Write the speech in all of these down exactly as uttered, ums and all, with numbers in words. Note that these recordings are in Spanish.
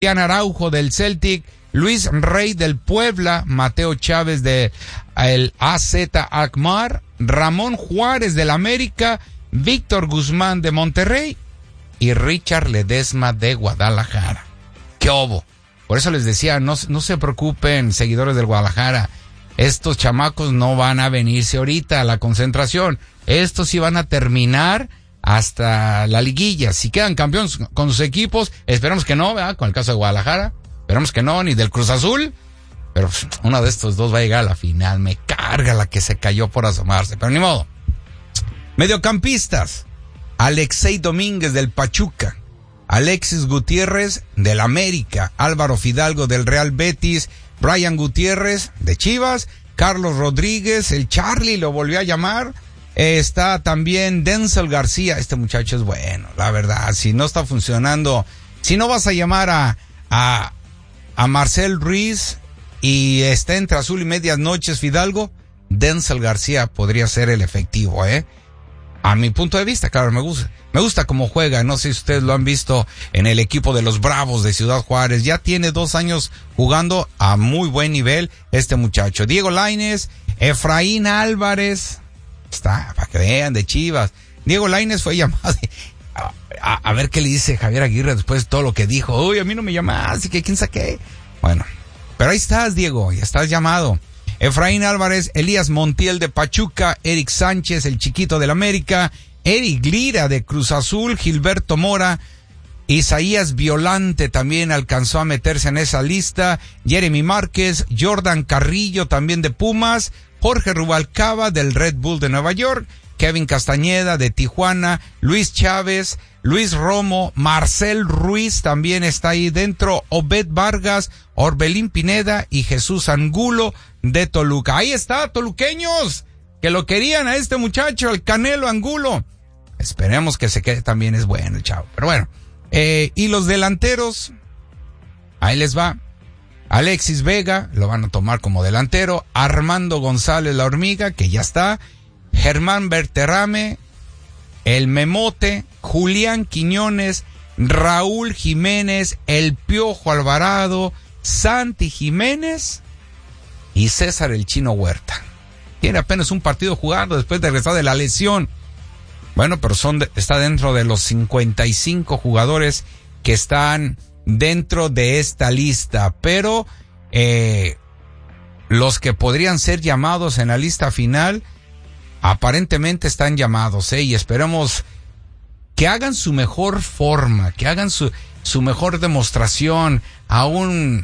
Ian Araujo del Celtic, Luis Rey del Puebla, Mateo Chávez de el A Z Alkmaar, Ramón Juárez del América, Víctor Guzmán de Monterrey y Richard Ledesma de Guadalajara. ¡Qué obo! Por eso les decía, no, no se preocupen, seguidores del Guadalajara. Estos chamacos no van a venirse ahorita a la concentración. Estos sí van a terminar hasta la liguilla. Si quedan campeones con sus equipos, esperamos que no, ¿verdad? Con el caso de Guadalajara, esperamos que no, ni del Cruz Azul. Pero pues, uno de estos dos va a llegar a la final. Me carga la que se cayó por asomarse, pero ni modo. Mediocampistas: Alexei Domínguez del Pachuca, Alexis Gutiérrez del América, Álvaro Fidalgo del Real Betis, Brian Gutiérrez de Chivas, Carlos Rodríguez, el Charlie lo volvió a llamar. Eh, está también Denzel García. Este muchacho es bueno, la verdad. Si no está funcionando, si no vas a llamar a a, a Marcel Ruiz y está entre azul y medias noches Fidalgo, Denzel García podría ser el efectivo, ¿eh? A mi punto de vista, claro, me gusta. Me gusta cómo juega. No sé si ustedes lo han visto en el equipo de los Bravos de Ciudad Juárez. Ya tiene dos años jugando a muy buen nivel este muchacho. Diego Lainez, Efraín Álvarez. Está, para que vean, de Chivas. Diego Lainez fue llamado. A, a, a ver qué le dice Javier Aguirre después de todo lo que dijo. Uy, a mí no me llamaste, que quién saqué. Bueno, pero ahí estás, Diego, ya estás llamado. Efraín Álvarez, Elías Montiel de Pachuca, Eric Sánchez, el chiquito del América, Eric Lira de Cruz Azul, Gilberto Mora, Isaías Violante también alcanzó a meterse en esa lista, Jeremy Márquez, Jordan Carrillo también de Pumas, Jorge Rubalcaba del Red Bull de Nueva York, Kevin Castañeda de Tijuana, Luis Chávez, Luis Romo, Marcel Ruiz también está ahí dentro, Obed Vargas, Orbelín Pineda y Jesús Angulo de Toluca. Ahí está, toluqueños, que lo querían a este muchacho, el Canelo Angulo. Esperemos que se quede, también es bueno el chavo. Pero bueno, eh, y los delanteros, ahí les va. Alexis Vega, lo van a tomar como delantero. Armando González La Hormiga, que ya está. Germán Berterame, el Memote, Julián Quiñones, Raúl Jiménez, el Piojo Alvarado, Santi Jiménez y César el Chino Huerta. Tiene apenas un partido jugando después de regresar de la lesión. Bueno, pero son de, está dentro de los cincuenta y cinco jugadores que están dentro de esta lista. Pero eh, los que podrían ser llamados en la lista final aparentemente están llamados, ¿eh? Y esperemos que hagan su mejor forma, que hagan su, su mejor demostración. A un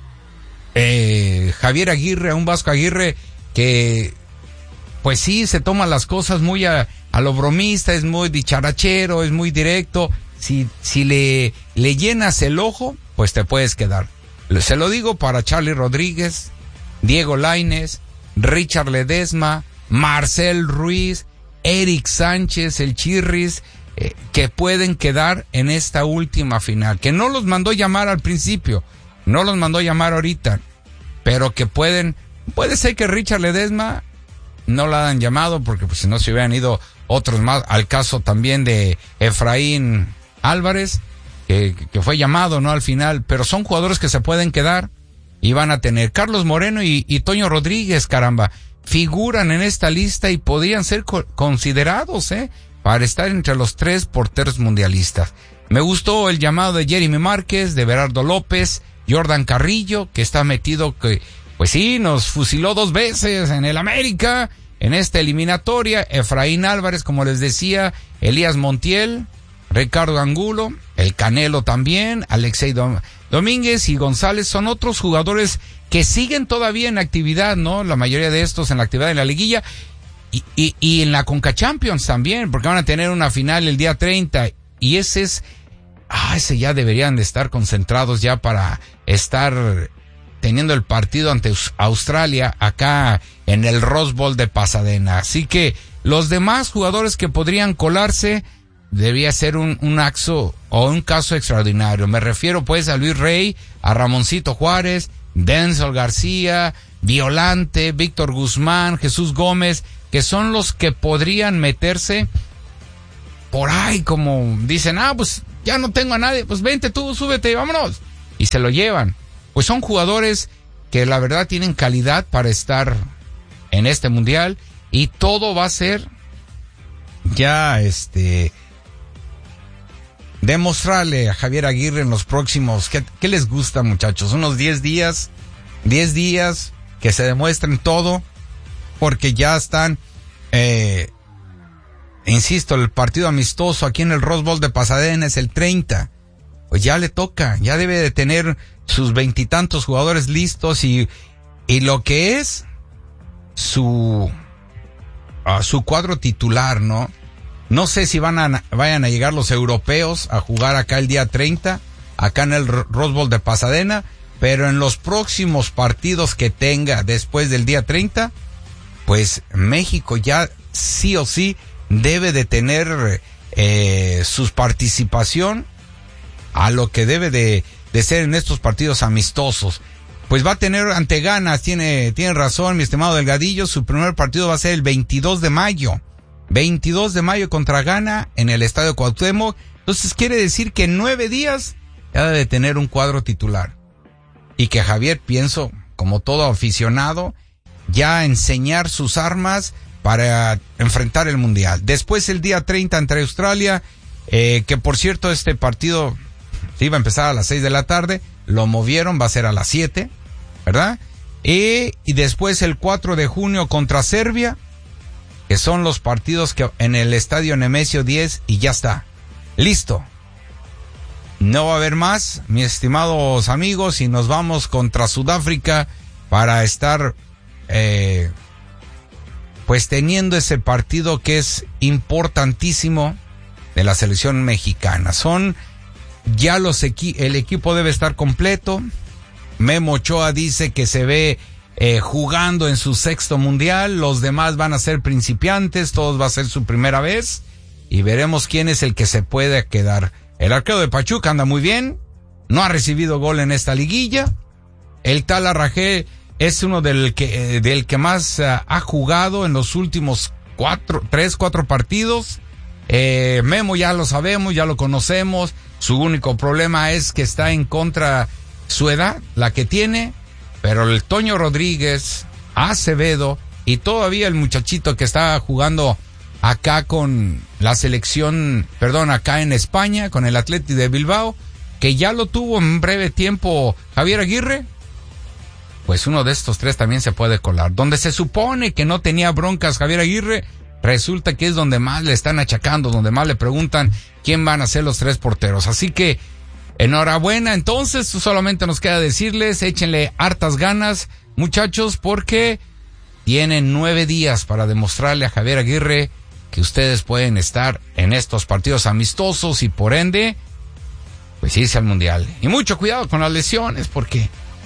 eh, Javier Aguirre, a un Vasco Aguirre que pues sí se toma las cosas muy a, a lo bromista, es muy dicharachero, es muy directo. Si, si le, le llenas el ojo, pues te puedes quedar. Se lo digo para Charlie Rodríguez, Diego Lainez, Richard Ledesma, Marcel Ruiz, Eric Sánchez, el Chirris, eh, que pueden quedar en esta última final. Que no los mandó llamar al principio, no los mandó llamar ahorita, pero que pueden, puede ser que Richard Ledesma no la han llamado, porque pues si no se hubieran ido otros más, al caso también de Efraín Álvarez, que, que fue llamado, ¿no? Al final, pero son jugadores que se pueden quedar y van a tener. Carlos Moreno y, y Toño Rodríguez, caramba, figuran en esta lista y podrían ser co- considerados, ¿eh? Para estar entre los tres porteros mundialistas. Me gustó el llamado de Jeremy Márquez, de Berardo López, Jordan Carrillo, que está metido, que pues sí, nos fusiló dos veces en el América, en esta eliminatoria. Efraín Álvarez, como les decía, Elías Montiel, Ricardo Angulo, el Canelo también, Alexei Dom- Domínguez y González son otros jugadores que siguen todavía en actividad, ¿no? La mayoría de estos en la actividad de la liguilla y, y, y en la Conca Champions también, porque van a tener una final el día treinta y ese es, ah, ese ya deberían de estar concentrados ya para estar teniendo el partido ante Australia acá en el Rose Bowl de Pasadena. Así que los demás jugadores que podrían colarse debía ser un, un axo o un caso extraordinario. Me refiero pues a Luis Rey, a Ramoncito Juárez, Denzel García, Violante, Víctor Guzmán, Jesús Gómez, que son los que podrían meterse por ahí, como dicen, ah, pues ya no tengo a nadie, pues vente tú, súbete y vámonos. y se lo llevan. Pues son jugadores que la verdad tienen calidad para estar en este mundial y todo va a ser ya este demostrarle a Javier Aguirre en los próximos, ¿qué, qué les gusta, muchachos? Unos diez días, diez días que se demuestren todo, porque ya están, eh, insisto, el partido amistoso aquí en el Rose Bowl de Pasadena es el treinta, pues ya le toca, ya debe de tener sus veintitantos jugadores listos y, y lo que es su, uh, su cuadro titular, ¿no? No sé si van a, vayan a llegar los europeos a jugar acá el día treinta, acá en el Rose Bowl de Pasadena, pero en los próximos partidos que tenga después del día treinta, pues México ya sí o sí debe de tener eh, su participación a lo que debe de, de ser en estos partidos amistosos. Pues va a tener ante Ghana, tiene, tiene razón mi estimado Delgadillo, su primer partido va a ser el veintidós de mayo. veintidós de mayo contra Ghana en el Estadio Cuauhtémoc. Entonces quiere decir que en nueve días ya debe tener un cuadro titular. Y que Javier, pienso, como todo aficionado, ya enseñar sus armas para enfrentar el Mundial. Después el día treinta entre Australia, eh, que por cierto este partido iba a empezar a las seis de la tarde, lo movieron, va a ser a las siete, ¿verdad? Y, y después el cuatro de junio contra Serbia, que son los partidos que en el Estadio Nemesio diez, y ya está. Listo. No va a haber más, mis estimados amigos, y nos vamos contra Sudáfrica para estar, eh, pues teniendo ese partido que es importantísimo de la selección mexicana. Son ya los equi- el equipo debe estar completo. Memo Ochoa dice que se ve Eh, jugando en su sexto mundial, los demás van a ser principiantes, todos va a ser su primera vez y veremos quién es el que se puede quedar. El arquero de Pachuca anda muy bien, no ha recibido gol en esta liguilla. El Tala Rajé es uno del que, eh, del que más uh, ha jugado en los últimos cuatro, tres, cuatro partidos. Eh, Memo ya lo sabemos, ya lo conocemos, su único problema es que está en contra su edad, la que tiene. Pero el Toño Rodríguez, Acevedo y todavía el muchachito que está jugando acá con la selección, perdón, acá en España, con el Athletic de Bilbao, que ya lo tuvo en breve tiempo Javier Aguirre, pues uno de estos tres también se puede colar. Donde se supone que no tenía broncas Javier Aguirre, resulta que es donde más le están achacando, donde más le preguntan quién van a ser los tres porteros. Así que enhorabuena, entonces solamente nos queda decirles, échenle hartas ganas, muchachos, porque tienen nueve días para demostrarle a Javier Aguirre que ustedes pueden estar en estos partidos amistosos y por ende, pues irse al Mundial. Y mucho cuidado con las lesiones, porque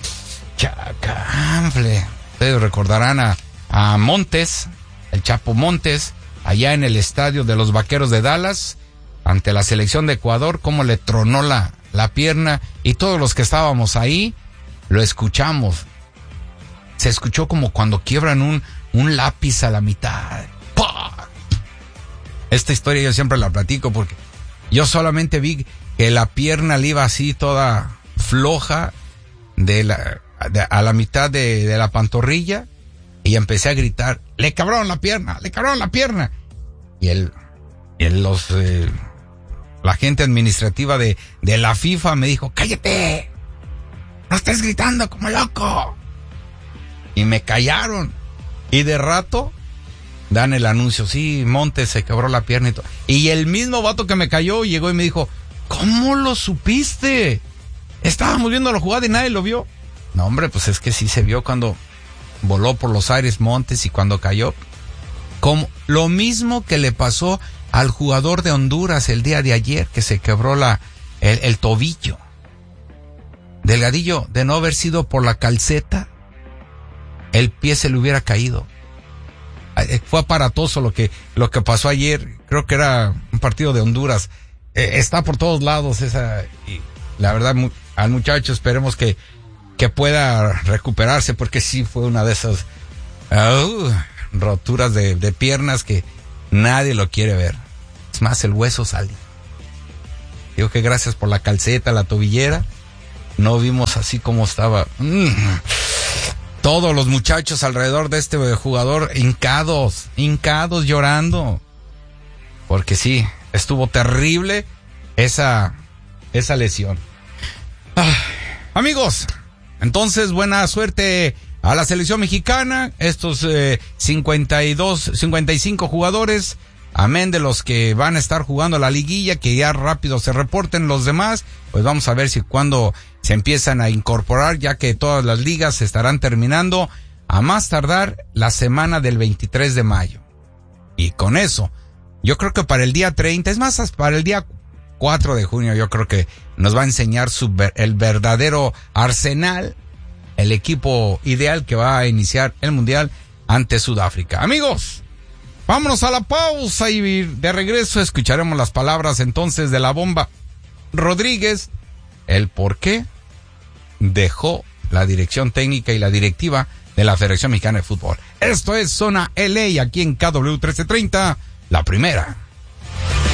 chacanfle. Ustedes recordarán a, a Montes, el Chapo Montes, allá en el estadio de los Vaqueros de Dallas, ante la selección de Ecuador, cómo le tronó la la pierna, y todos los que estábamos ahí lo escuchamos. Se escuchó como cuando quiebran un, un lápiz a la mitad. ¡Pah! Esta historia yo siempre la platico porque yo solamente vi que la pierna le iba así toda floja de la, de, a la mitad de, de la pantorrilla, y empecé a gritar, le quebraron la pierna, le quebraron la pierna. Y él, y él los... Eh, la gente administrativa de, de la FIFA me dijo, cállate, no estés gritando como loco. Y me callaron. Y de rato dan el anuncio, sí, Montes se quebró la pierna y todo. Y el mismo vato que me cayó llegó y me dijo, ¿cómo lo supiste? Estábamos viendo la jugada y nadie lo vio. No, hombre, pues es que sí se vio cuando voló por los aires Montes y cuando cayó. Como lo mismo que le pasó al jugador de Honduras el día de ayer, que se quebró la, el, el tobillo. Delgadillo, de no haber sido por la calceta, el pie se le hubiera caído. Fue aparatoso lo que, lo que pasó ayer. Creo que era un partido de Honduras. Eh, está por todos lados esa, y la verdad, mu, al muchacho esperemos que, que pueda recuperarse, porque sí fue una de esas uh, roturas de, de piernas que nadie lo quiere ver. Es más, el hueso sale. Digo que gracias por la calceta, la tobillera, no vimos así como estaba. Mm. Todos los muchachos alrededor de este jugador hincados, hincados llorando. Porque sí, estuvo terrible esa, esa lesión. Ah, amigos, entonces buena suerte a la selección mexicana, estos eh, cincuenta y dos, cincuenta y cinco jugadores, amén de los que van a estar jugando la liguilla, que ya rápido se reporten los demás, pues vamos a ver si cuando se empiezan a incorporar, ya que todas las ligas se estarán terminando a más tardar la semana del veintitrés de mayo. Y con eso, yo creo que para el día treinta, es más, para el día cuatro de junio, yo creo que nos va a enseñar su, el verdadero arsenal, el equipo ideal que va a iniciar el Mundial ante Sudáfrica. Amigos, vámonos a la pausa y de regreso escucharemos las palabras entonces de la Bomba Rodríguez, el por qué dejó la dirección técnica y la directiva de la Federación Mexicana de Fútbol. Esto es Zona L A aquí en K W trece treinta, la primera.